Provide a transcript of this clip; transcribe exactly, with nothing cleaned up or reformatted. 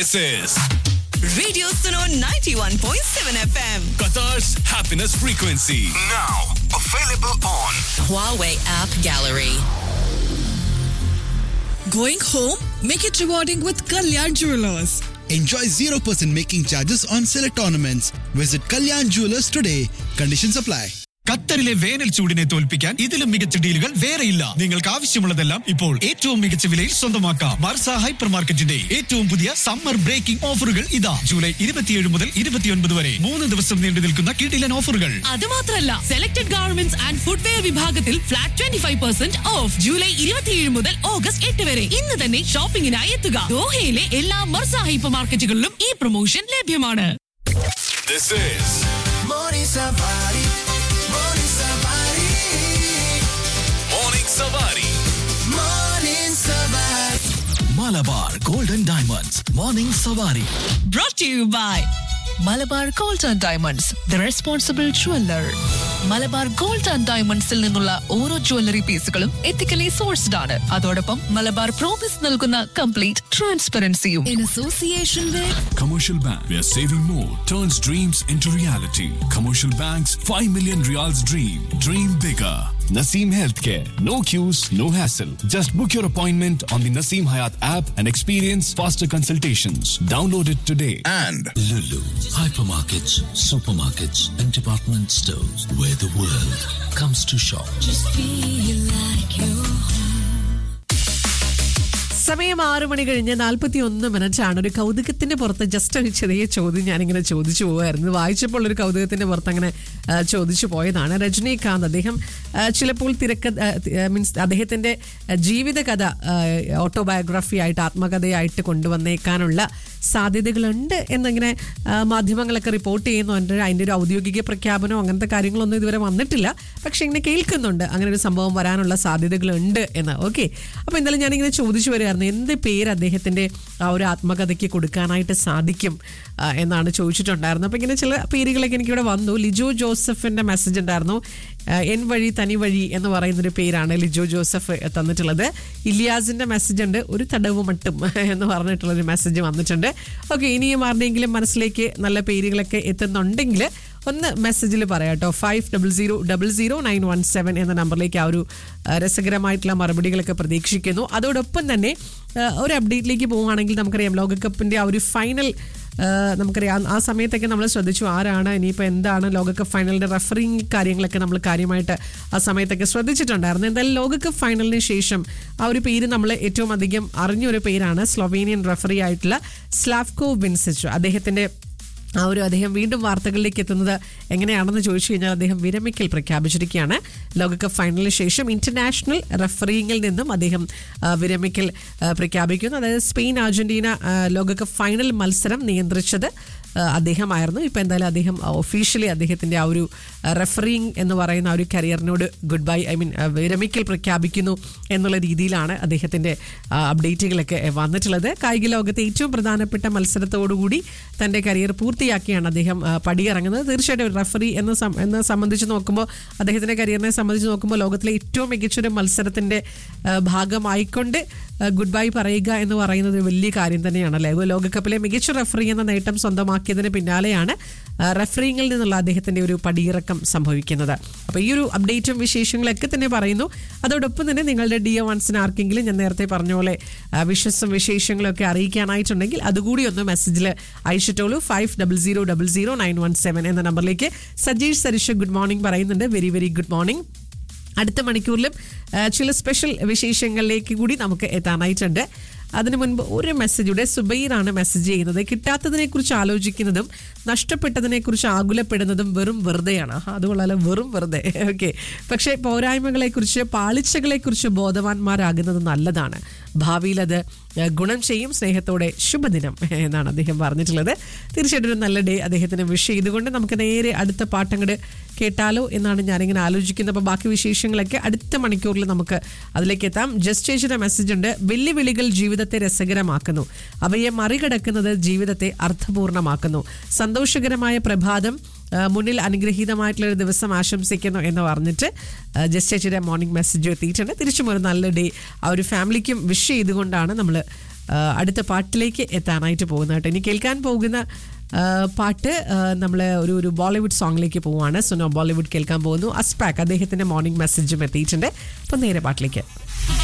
This is Radio Suno ninety-one point seven F M. Qatar's happiness frequency. Now available on Huawei App Gallery. Going home? Make it rewarding with Kalyan Jewelers. Enjoy zero percent making charges on select ornaments. Visit Kalyan Jewelers today. Conditions apply. ഖത്തറിലെ വേനൽ ചൂടിനെ തോൽപ്പിക്കാൻ ഇതിലും മികച്ച ഡീലുകൾ വേറെയില്ല. നിങ്ങൾക്ക് ആവശ്യമുള്ളതെല്ലാം ഇപ്പോൾ ഏറ്റവും മികച്ച വിലയിൽ സ്വന്തമാക്കാം. മർസ ഹൈപ്പർ മാർക്കറ്റിന്റെ ഏറ്റവും പുതിയ സമ്മർ ബ്രേക്കിംഗ് ഓഫറുകൾ ഇതാ. ജൂലൈ ഇരുപത്തിയേഴ് മുതൽ ഇരുപത്തിയൊൻപത് വരെ മൂന്ന് ദിവസം നീണ്ടു നിൽക്കുന്ന കിടിലൻ ഓഫറുകൾ. അത് മാത്രമല്ല, സെലക്ടഡ് ഗാർമെന്റ്സ് ആൻഡ് ഫുട്വെയർ വിഭാഗത്തിൽ flat twenty five percent of. July ഇരുപത്തിയേഴ് മുതൽ ഓഗസ്റ്റ് എട്ട് വരെ ഇന്ന് തന്നെ ഷോപ്പിംഗിനായി എത്തുക. ദോഹയിലെ എല്ലാ മർസ ഹൈപ്പർ മാർക്കറ്റുകളിലും ഈ പ്രൊമോഷൻ ലഭ്യമാണ്. This is Morning Savari. Morning Savari. Morning Savari. Morning Savari. Malabar golden diamonds morning സവാരി. Brought to you by Malabar gold and diamonds, the responsible jeweller. Malabar gold and ഡയമണ്ട്സിൽ നിന്നുള്ള ഓരോ ജ്വല്ലറി പീസുകളും എത്തിക്കലി സോഴ്സ്ഡ് ആണ്. അതോടൊപ്പം മലബാർ പ്രോമിസ് നൽകുന്ന complete ട്രാൻസ്പെറൻസിയും. In association with Commercial Bank, where saving more turns dreams into reality. Commercial Bank's five million Riyals dream. Dream bigger. Naseem Healthcare. No queues, no hassle. Just book your appointment on the Naseem Hayat app and experience faster consultations. Download it today. And Lulu, hypermarkets, supermarkets, and department stores where the world comes to shop. സമയം ആറ് മണി കഴിഞ്ഞ് നാൽപ്പത്തി ഒന്ന് minute ആണ്. ഒരു കൗതുകത്തിന്റെ പുറത്ത് just ഒരു ചെറിയ ചോദ്യം ഞാനിങ്ങനെ ചോദിച്ചു പോവായിരുന്നു. വായിച്ചപ്പോൾ ഒരു കൗതുകത്തിന്റെ പുറത്ത് അങ്ങനെ ചോദിച്ചു പോയതാണ്. രജനീകാന്ത് അദ്ദേഹം ചിലപ്പോൾ തിരക്ക മീൻസ് അദ്ദേഹത്തിന്റെ ജീവിതകഥ ഓട്ടോബയോഗ്രഫി ആയിട്ട് ആത്മകഥയായിട്ട് കൊണ്ടുവന്നേക്കാനുള്ള സാധ്യതകളുണ്ട് എന്നിങ്ങനെ മാധ്യമങ്ങളൊക്കെ റിപ്പോർട്ട് ചെയ്യുന്നുണ്ട്. അതിൻ്റെ ഒരു ഔദ്യോഗിക പ്രഖ്യാപനമോ അങ്ങനത്തെ കാര്യങ്ങളൊന്നും ഇതുവരെ വന്നിട്ടില്ല. പക്ഷെ ഇങ്ങനെ കേൾക്കുന്നുണ്ട് അങ്ങനെ ഒരു സംഭവം വരാനുള്ള സാധ്യതകളുണ്ട് എന്ന്. ഓക്കെ, അപ്പോൾ എന്തായാലും ഞാനിങ്ങനെ ചോദിച്ചു വരികയായിരുന്നു, എന്ത് പേര് അദ്ദേഹത്തിൻ്റെ ആ ഒരു ആത്മകഥയ്ക്ക് കൊടുക്കാനായിട്ട് സാധിക്കും എന്നാണ് ചോദിച്ചിട്ടുണ്ടായിരുന്നത്. അപ്പോൾ ഇങ്ങനെ ചില പേരുകളൊക്കെ എനിക്കിവിടെ വന്നു. ലിജോ ജോസഫിൻ്റെ മെസ്സേജ് ഉണ്ടായിരുന്നു. എൻ വഴി തനി വഴി എന്ന് പറയുന്നൊരു പേരാണ് ലിജോ ജോസഫ് തന്നിട്ടുള്ളത്. ഇലിയാസിൻ്റെ മെസ്സേജ് ഉണ്ട്, ഒരു തടവ് മട്ടും എന്ന് പറഞ്ഞിട്ടുള്ളൊരു മെസ്സേജ് വന്നിട്ടുണ്ട്. ഓക്കെ, ഇനിയും ആരുടെയെങ്കിലും മനസ്സിലേക്ക് നല്ല പേരുകളൊക്കെ എത്തുന്നുണ്ടെങ്കിൽ ഒന്ന് മെസ്സേജിൽ പറയാം കേട്ടോ. Five double zero double zero nine one seven എന്ന നമ്പറിലേക്ക് ആ ഒരു രസകരമായിട്ടുള്ള മറുപടികളൊക്കെ പ്രതീക്ഷിക്കുന്നു. അതോടൊപ്പം തന്നെ ഒരു അപ്ഡേറ്റിലേക്ക് പോവുകയാണെങ്കിൽ നമുക്കറിയാം ലോകകപ്പിൻ്റെ ആ ഒരു ഫൈനൽ നമുക്കറിയാം ആ സമയത്തൊക്കെ നമ്മൾ ശ്രദ്ധിച്ചു ആരാണ് ഇനിയിപ്പോൾ എന്താണ് ലോകകപ്പ് ഫൈനലിൻ്റെ റഫറിങ് കാര്യങ്ങളൊക്കെ നമ്മൾ കാര്യമായിട്ട് ആ സമയത്തൊക്കെ ശ്രദ്ധിച്ചിട്ടുണ്ടായിരുന്നു. എന്തായാലും ലോകകപ്പ് ഫൈനലിന് ശേഷം ആ ഒരു പേര് നമ്മൾ ഏറ്റവും അധികം അറിഞ്ഞൊരു പേരാണ് സ്ലൊവേനിയൻ റഫറി ആയിട്ടുള്ള സ്ലാവ്കോ വിൻസിച്ച്. അദ്ദേഹത്തിൻ്റെ ആ ഒരു അദ്ദേഹം വീണ്ടും വാർത്തകളിലേക്ക് എത്തുന്നത് എങ്ങനെയാണെന്ന് ചോദിച്ചു കഴിഞ്ഞാൽ അദ്ദേഹം വിരമിക്കൽ പ്രഖ്യാപിച്ചിരിക്കുകയാണ്. ലോകകപ്പ് ഫൈനലിന് ശേഷം ഇന്റർനാഷണൽ റഫറിങ്ങിൽ നിന്നും അദ്ദേഹം വിരമിക്കൽ പ്രഖ്യാപിക്കുന്നു. അതായത് സ്പെയിൻ അർജന്റീന ലോകകപ്പ് ഫൈനൽ മത്സരം നിയന്ത്രിച്ചത് അദ്ദേഹമായിരുന്നു. ഇപ്പോൾ എന്തായാലും അദ്ദേഹം ഒഫീഷ്യലി അദ്ദേഹത്തിൻ്റെ ആ ഒരു റഫറിങ് എന്ന് പറയുന്ന ആ ഒരു കരിയറിനോട് ഗുഡ് ബൈ ഐ മീൻ വിരമിക്കൽ പ്രഖ്യാപിക്കുന്നു എന്നുള്ള രീതിയിലാണ് അദ്ദേഹത്തിൻ്റെ അപ്ഡേറ്റുകളൊക്കെ വന്നിട്ടുള്ളത്. കായിക ലോകത്തെ ഏറ്റവും പ്രധാനപ്പെട്ട മത്സരത്തോടുകൂടി തൻ്റെ കരിയർ പൂർത്തിയാക്കിയാണ് അദ്ദേഹം പടിയിറങ്ങുന്നത്. തീർച്ചയായിട്ടും റഫറി എന്ന എന്നെ സംബന്ധിച്ച് നോക്കുമ്പോൾ അദ്ദേഹത്തിൻ്റെ കരിയറിനെ സംബന്ധിച്ച് നോക്കുമ്പോൾ ലോകത്തിലെ ഏറ്റവും മികച്ചൊരു മത്സരത്തിൻ്റെ ഭാഗമായിക്കൊണ്ട് ഗുഡ് ബൈ പറയുക എന്ന് പറയുന്നത് ഒരു വലിയ കാര്യം തന്നെയാണല്ലേ. ലോകകപ്പിലെ മികച്ച റഫറി എന്ന നേട്ടം സ്വന്തമാക്കിയതിന് പിന്നാലെയാണ് റഫറിങ്ങിൽ നിന്നുള്ള അദ്ദേഹത്തിൻ്റെ ഒരു പടിയിറക്കം സംഭവിക്കുന്നത്. അപ്പോൾ ഈ ഒരു അപ്ഡേറ്റും വിശേഷങ്ങളൊക്കെ തന്നെ പറയുന്നു. അതോടൊപ്പം തന്നെ നിങ്ങളുടെ ഡി ഒ വൺസിന് ആർക്കെങ്കിലും ഞാൻ നേരത്തെ പറഞ്ഞ പോലെ വിശ്വസം വിശേഷങ്ങളൊക്കെ അറിയിക്കാനായിട്ടുണ്ടെങ്കിൽ അതുകൂടി ഒന്ന് മെസ്സേജിൽ അയച്ചിട്ടുള്ളൂ. Five double zero double zero nine one seven എന്ന നമ്പറിലേക്ക്. സജീഷ് സരിഷ ഗുഡ് മോർണിംഗ് പറയുന്നുണ്ട്. Very very good morning. അടുത്ത മണിക്കൂറിലും ചില സ്പെഷ്യൽ വിശേഷങ്ങളിലേക്ക് കൂടി നമുക്ക് എത്താനായിട്ടുണ്ട്. അതിനു മുൻപ് ഒരു മെസ്സേജുടെ സുബൈറാണ് മെസ്സേജ് ചെയ്യുന്നത്. കിട്ടാത്തതിനെക്കുറിച്ച് ആലോചിക്കുന്നതും നഷ്ടപ്പെട്ടതിനെക്കുറിച്ച് ആകുലപ്പെടുന്നതും വെറും വെറുതെയാണ്. അതുകൊള്ളാലോ, വെറും വെറുതെ. ഓക്കെ, പക്ഷേ പോരായ്മകളെക്കുറിച്ച് പാളിച്ചകളെക്കുറിച്ച് ബോധവാന്മാരാകുന്നത് നല്ലതാണ്. ഭാവിയിൽ അത് ഗുണം ചെയ്യും. സ്നേഹത്തോടെ ശുഭദിനം എന്നാണ് അദ്ദേഹം പറഞ്ഞിട്ടുള്ളത്. തീർച്ചയായിട്ടും ഒരു നല്ല ഡേ അദ്ദേഹത്തിന് വിഷ് ചെയ്തുകൊണ്ട് നമുക്ക് നേരെ അടുത്ത പാട്ടങ്ങട് കേട്ടാലോ എന്നാണ് ഞാനിങ്ങനെ ആലോചിക്കുന്നത്. അപ്പോൾ ബാക്കി വിശേഷങ്ങളൊക്കെ അടുത്ത മണിക്കൂറിൽ നമുക്ക് അതിലേക്ക് എത്താം. ജസ്റ്റ് ചേച്ചിയുടെ മെസ്സേജ് ഉണ്ട്. വെല്ലുവിളികൾ ജീവിതത്തെ രസകരമാക്കുന്നു, അവയെ മറികടക്കുന്നത് ജീവിതത്തെ അർത്ഥപൂർണമാക്കുന്നു. സന്തോഷകരമായ പ്രഭാതം, മുന്നിൽ അനുഗ്രഹീതമായിട്ടുള്ളൊരു ദിവസം ആശംസിക്കുന്നു എന്ന് പറഞ്ഞിട്ട് ജസ്റ്റ് ചേച്ചിയുടെ മോർണിംഗ് മെസ്സേജ് എത്തിയിട്ടുണ്ട്. തിരിച്ചും ഒരു നല്ല ഡേ ആ ഒരു ഫാമിലിക്കും വിഷ് ചെയ്തുകൊണ്ടാണ് നമ്മൾ അടുത്ത പാട്ടിലേക്ക് എത്താനായിട്ട് പോകുന്നതായിട്ട് ഇനി കേൾക്കാൻ പോകുന്ന പാട്ട് നമ്മൾ ഒരു ഒരു ബോളിവുഡ് സോങ്ങിലേക്ക് പോവുകയാണ്. സുനോ ബോളിവുഡ് കേൾക്കാൻ പോകുന്നു. അസ്പാക് അദ്ദേഹത്തിൻ്റെ മോർണിംഗ് മെസ്സേജും എത്തിയിട്ടുണ്ട്. അപ്പം നേരെ പാട്ടിലേക്ക്.